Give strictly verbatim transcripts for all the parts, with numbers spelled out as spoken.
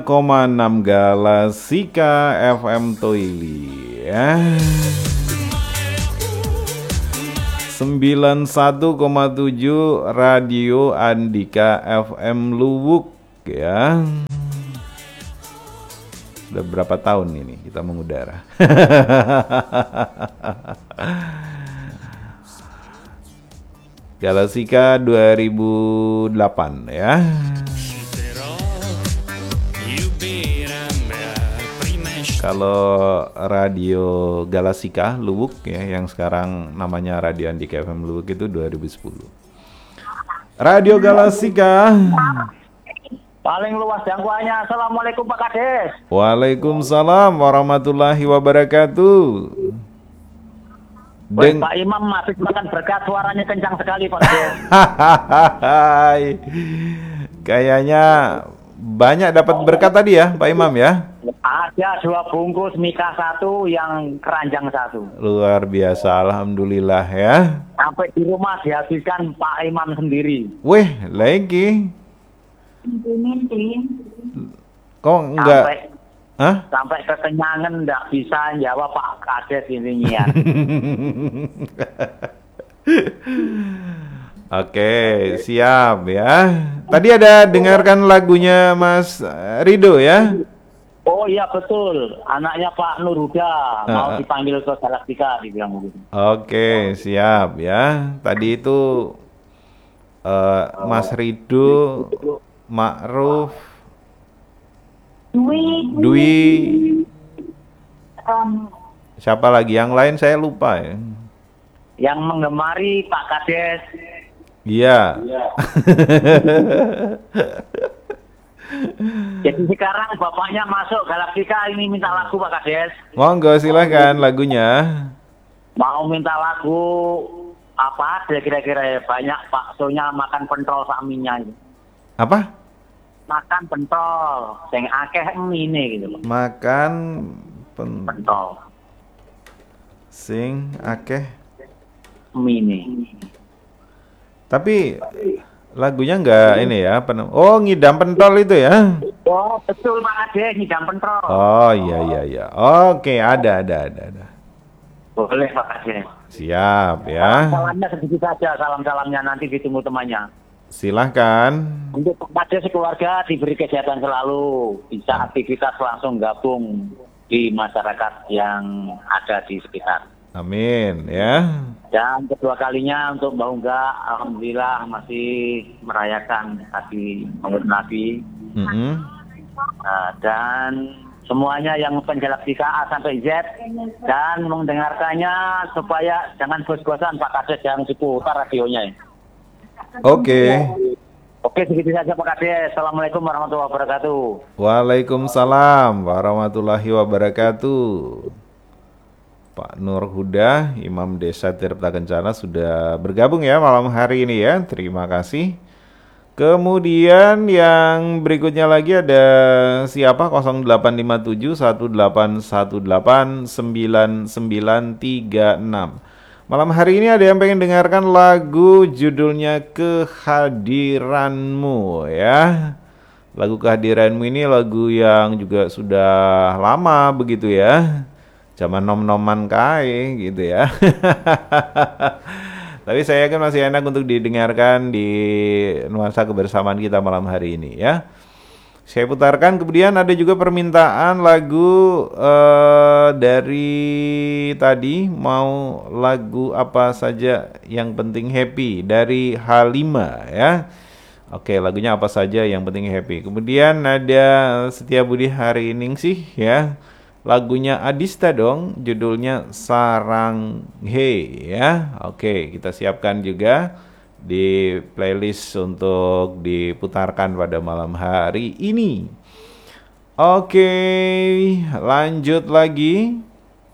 koma enam Galasika F M Toili ya. sembilan puluh satu koma tujuh Radio Andika F M Luwuk ya. Sudah berapa tahun ini kita mengudara? Galasika dua ribu delapan ya. Kalau Radio Galasika Luwuk ya, yang sekarang namanya Radio Andika F M Luwuk itu dua ribu sepuluh. Radio Galasika paling luas jangkauannya. Assalamualaikum Pak Kades. Waalaikumsalam warahmatullahi wabarakatuh. Deng- Pak Imam masih makan berkat, suaranya kencang sekali Pak Kades. Kayaknya banyak dapat berkat tadi ya Pak Imam ya. Ada dua bungkus Mika satu, yang keranjang satu. Luar biasa, alhamdulillah ya. Sampai di rumah dihabiskan Pak Imam sendiri. Weh, lagi. Kok enggak? Sampai, Hah? sampai kekenyangan enggak bisa jawab Pak Kades ini ya. Oke, siap ya. Tadi ada dengarkan lagunya Mas Rido ya? Oh iya betul, anaknya Pak Nurhuda uh, mau uh. dipanggil ke Galasika, dibilang begitu. Oke, siap ya. Tadi itu uh, Mas Rido, Ma'ruf, Dwi, Dwi, um, siapa lagi? Yang lain saya lupa ya. Yang menggemari Pak Kades. Iya. Jadi sekarang bapaknya masuk Galasika, ini minta lagu Pak Kades. Monggo silahkan lagunya. Mau minta lagu apa ada kira-kira ya? Banyak Pak, soalnya makan pentol saminya ini. Apa? Makan pentol, sing akeh ngene gitu loh. Makan pen... Pentol sing akeh mini. Tapi lagunya enggak ini ya, pen... oh ngidam pentol itu ya. Oh betul Pak Kades, ngidam pentol. Oh iya iya iya. Oke, ada ada ada ada. Boleh Pak Kades. Siap ya. Salamnya sedikit saja, salam-salamnya nanti ditunggu temannya. Silahkan. Untuk Pak Kades keluarga diberi kesehatan selalu, bisa aktivitas langsung gabung di masyarakat yang ada di sekitar. Amin ya. Dan kedua kalinya untuk Mbak Ungga, alhamdulillah masih merayakan hari Maulid Nabi. Mm-hmm. Nah, dan semuanya yang penjelaksika A sampai Z dan mendengarkannya supaya jangan bos-bosan Pak Kades, jangan diputar radionya. Oke. Oke, segitu saja Pak Kades. Assalamualaikum warahmatullahi wabarakatuh. Waalaikumsalam warahmatullahi wabarakatuh. Pak Nur Huda, Imam Desa Tirta Kencana sudah bergabung ya malam hari ini ya. Terima kasih. Kemudian yang berikutnya lagi ada siapa? nol delapan lima tujuh satu delapan satu delapan sembilan sembilan tiga enam. Malam hari ini ada yang pengen dengarkan lagu judulnya Kehadiranmu ya. Lagu Kehadiranmu ini lagu yang juga sudah lama begitu ya. Zaman nom-noman kae gitu ya. Tapi saya yakin masih enak untuk didengarkan di nuansa kebersamaan kita malam hari ini ya. Saya putarkan, kemudian ada juga permintaan lagu uh, dari tadi, mau lagu apa saja yang penting happy dari Halima ya. Oke, lagunya apa saja yang penting happy. Kemudian ada Setia Budi hari ini sih ya. Lagunya Adista dong, judulnya Sarang He ya. Oke, kita siapkan juga di playlist untuk diputarkan pada malam hari ini. Oke, lanjut lagi.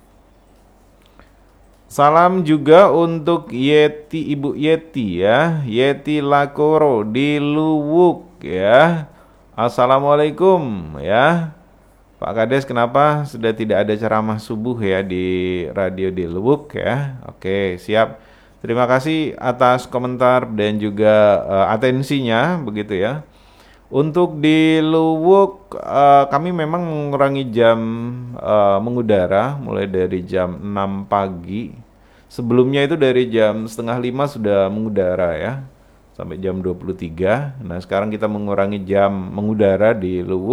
Salam juga untuk Yeti, Ibu Yeti ya, Yeti Lakoro di Luwuk ya. Assalamualaikum ya. Pak Kades, kenapa sudah tidak ada ceramah subuh ya di radio di Luwuk ya? Oke, siap. Terima kasih atas komentar dan juga uh, atensinya begitu ya. Untuk di Luwuk, eh, kami memang mengurangi jam eh, mengudara mulai dari jam enam pagi. Sebelumnya itu dari jam setengah lima sudah mengudara ya, sampai jam dua puluh tiga. Nah sekarang kita mengurangi jam mengudara di Luwuk.